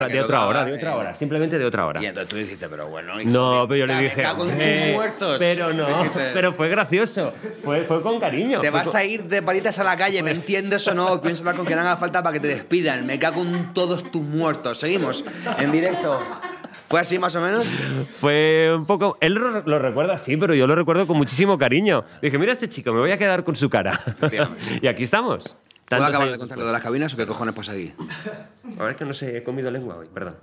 De otra hora, simplemente de otra hora. Y entonces tú dijiste, pero bueno... Hijo, No, pero yo le me dije... cago en tus muertos. Pero no, Dijiste, pero fue gracioso. Fue con cariño. te vas a ir de patitas a la calle, ¿me entiendes o no? Pienso hablar con quien haga falta para que te despidan. Me cago en todos tus muertos. Seguimos en directo. ¿Fue así más o menos? Fue un poco... Él lo recuerda así, pero yo lo recuerdo con muchísimo cariño. Dije, mira a este chico, me voy a quedar con su cara. Y aquí estamos. ¿Puedo acabar de años contar lo después. de las cabinas o qué cojones pasa aquí? Ahora es que no sé, he comido lengua hoy, perdón.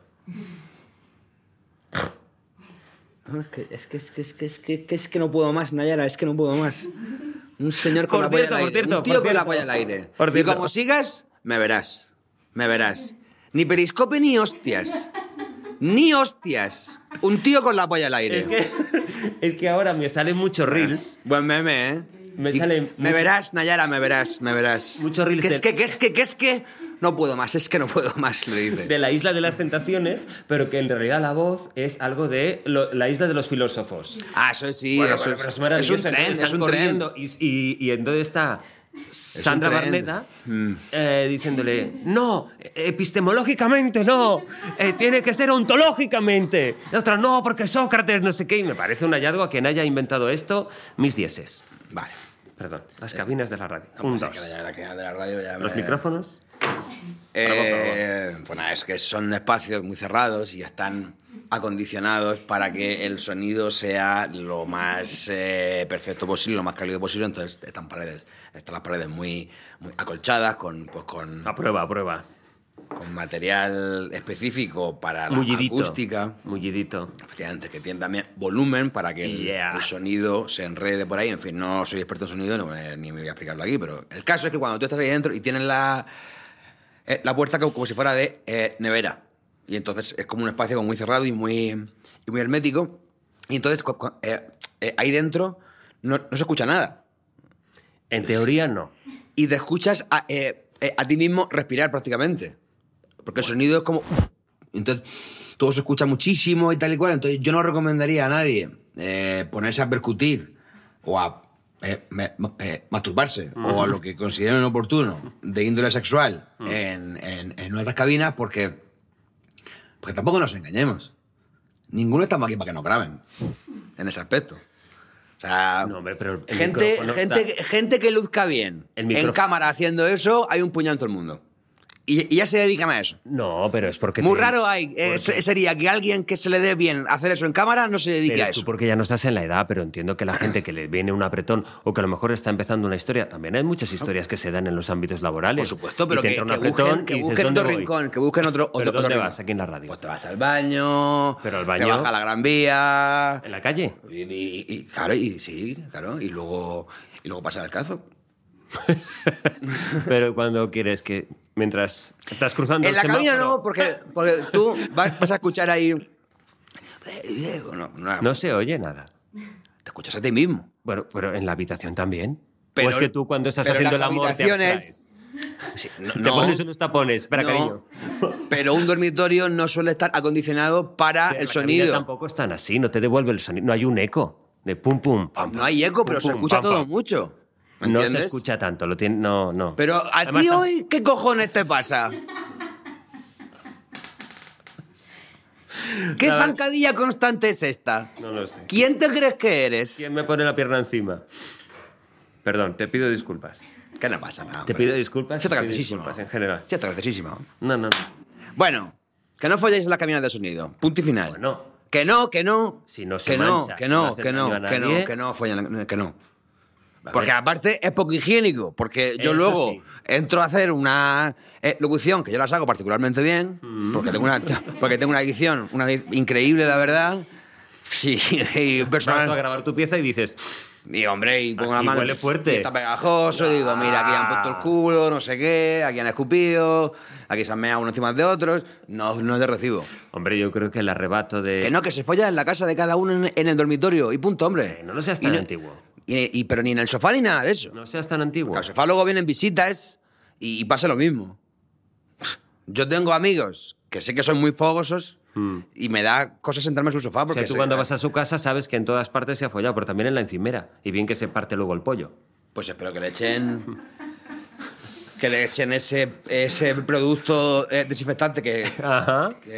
Es que no puedo más, Nayara, es que no puedo más. Un señor con Por la polla cierto, al por aire. cierto, Un tío por con la cierto. polla al aire. Por Y cierto. como sigas, me verás. Me verás. Ni periscope ni hostias. Ni hostias. Un tío con la polla al aire. Es que ahora me salen muchos reels. Buen meme, ¿eh? Me Y sale me mucho- verás, Nayara, me verás. Muchos reels ¿Qué es que? No puedo más, es que no puedo más, le dice. de la Isla de las Tentaciones, pero que en realidad la voz es algo de la Isla de los Filósofos. Ah, eso sí, Bueno, eso pero es maravilloso. es un tren, Entonces es están un tren. corriendo y entonces está Sandra tren. Barneda diciéndole, no, epistemológicamente no, tiene que ser ontológicamente. Y otra, no, porque Sócrates, no sé qué. Y me parece un hallazgo a quien haya inventado esto, mis dieces. Vale. Perdón, las cabinas de la radio. No, Un, pues dos. es que de la radio ya Los me- micrófonos. Pues nada, es que son espacios muy cerrados y están acondicionados para que el sonido sea lo más perfecto posible, lo más cálido posible. Entonces están las paredes muy acolchadas con Aprueba. con material específico para la Mullidito. acústica. Mullidito. Efectivamente, que tiene también volumen para que el sonido se enrede por ahí. En fin, no soy experto en sonido, ni me voy a explicarlo aquí, pero el caso es que cuando tú estás ahí dentro y tienes la puerta como si fuera de nevera, y entonces es como un espacio como muy cerrado y muy hermético, y entonces ahí dentro no se escucha nada. En teoría no. Y te escuchas a ti mismo respirar prácticamente. Porque el sonido es como... Entonces todo se escucha muchísimo y tal y cual. Entonces yo no recomendaría a nadie ponerse a percutir o a masturbarse o a lo que consideren oportuno de índole sexual en nuestras cabinas porque tampoco nos engañemos. Ninguno estamos aquí para que nos graben en ese aspecto. O sea, No, hombre, pero el micrófono está- gente que luzca bien El en cámara haciendo eso, hay un puñado en todo el mundo. Y ya se dedican a eso. No, pero es porque... Muy te- raro porque- sería que alguien que se le dé bien hacer eso en cámara no se dedique Pero a tú eso. porque ya no estás en la edad, pero entiendo que la gente que le viene un apretón o que a lo mejor está empezando una historia, también hay muchas historias que se dan en los ámbitos laborales. Por supuesto, Y pero te que entra un apretón busquen y dices, otro ¿dónde voy? rincón, que busquen otro ¿Pero dónde rincón. vas aquí en la radio? Pues te vas al baño, Pero al te baño- vas a la Gran Vía... ¿En la calle? Claro, y luego pasa el cazo. Pero cuando quieres que... Mientras estás cruzando En el la cabina semáforo- no, porque tú vas a escuchar ahí... No se oye nada. Te escuchas a ti mismo. Bueno, pero en la habitación también. Pero- o es que tú cuando estás pero haciendo el las amor te habitaciones- abstraes. Sí, Te pones unos tapones. Espera, no, cariño. pero un dormitorio no suele estar acondicionado para Pero el la cabina sonido. tampoco están así, no te devuelve el sonido. No hay un eco de pum, pum. pam, No hay eco, pero pum, se pum, escucha pam, todo pam. mucho. ¿Me No entiendes? se escucha tanto, no. Pero a Además, ti hoy, ¿qué cojones te pasa? ¿Qué Nada. zancadilla constante es esta? No lo sé. ¿Quién te crees que eres? ¿Quién me pone la pierna encima? Perdón, te pido disculpas. Que no pasa nada. Te pido disculpas. Sí, está te pido graciosísimo. disculpas en general. Sí, está graciosísimo. No. Bueno, que no folléis en las cabinas de sonido. Punto y final. Bueno. Que no. Si no se que no, mancha, que no no, hace que no, daño a que no, nadie. que no follen, que no. A Porque ver. aparte es poco higiénico, porque yo Eso luego sí. entro a hacer una locución que yo las hago particularmente bien, porque tengo una edición increíble, la verdad. Sí, y Vas tú a grabar tu pieza y dices... y hombre, y pongo Aquí la mano. huele fuerte. Y está pegajoso, y digo, mira, aquí han puesto el culo, no sé qué, aquí han escupido, aquí se han meado unos encima de otros. No te recibo. Hombre, yo creo que el arrebato de... Que no, que se folla en la casa de cada uno en el dormitorio, y punto, hombre. No seas Y tan no- antiguo. pero ni en el sofá ni nada de eso. No seas tan antiguo. Al sofá luego vienen visitas y pasa lo mismo. Yo tengo amigos que sé que son muy fogosos y me da cosas sentarme en su sofá O porque sea, tú cuando vas a su casa sabes que en todas partes se ha follado, pero también en la encimera. Y bien que se parte luego el pollo. Pues espero que le echen... que le echen ese producto desinfectante que